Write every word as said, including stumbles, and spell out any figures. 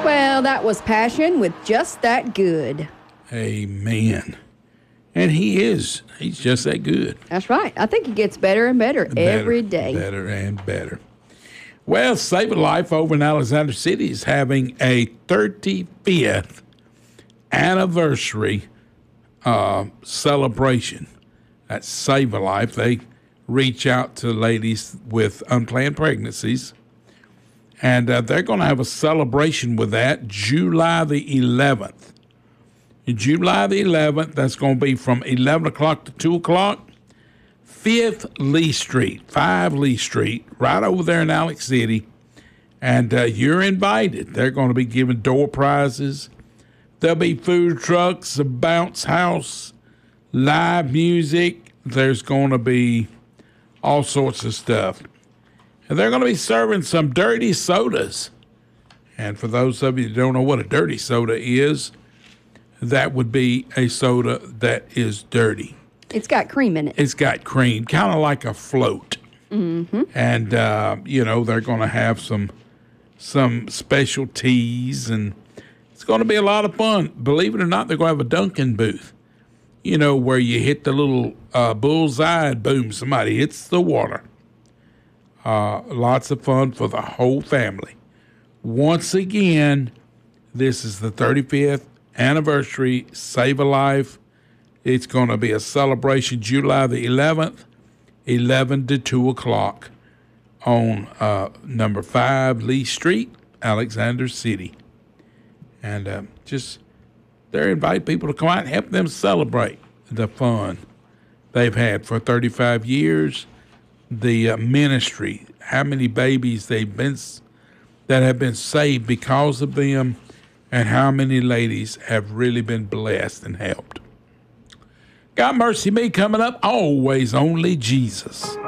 Well, that was Passion with Just That Good. Amen. And he is. He's just that good. That's right. I think he gets better and better, better every day. Better and better. Well, Save a Life over in Alexander City is having a thirty-fifth anniversary uh, celebration. That's Save a Life. They reach out to ladies with unplanned pregnancies. And uh, they're going to have a celebration with that July the eleventh. July the eleventh, that's going to be from eleven o'clock to two o'clock. fifth Lee Street, five Lee Street, right over there in Alex City. And uh, you're invited. They're going to be giving door prizes. There'll be food trucks, a bounce house, live music. There's going to be all sorts of stuff. And they're going to be serving some dirty sodas. And for those of you that don't know what a dirty soda is, that would be a soda that is dirty. It's got cream in it. It's got cream, kind of like a float. Mm-hmm. And, uh, you know, they're going to have some some special teas, and it's going to be a lot of fun. Believe it or not, they're going to have a Dunkin' booth, you know, where you hit the little uh, bullseye and boom, somebody hits the water. Uh, lots of fun for the whole family. Once again, this is the thirty-fifth anniversary, Save a Life. It's going to be a celebration July the eleventh, eleven to two o'clock on uh, number five Lee Street, Alexander City. And uh, just, they invite people to come out and help them celebrate the fun they've had for thirty-five years. The uh, ministry, how many babies they've been, that have been saved because of them, and how many ladies have really been blessed and helped. God Mercy Me coming up, always only Jesus.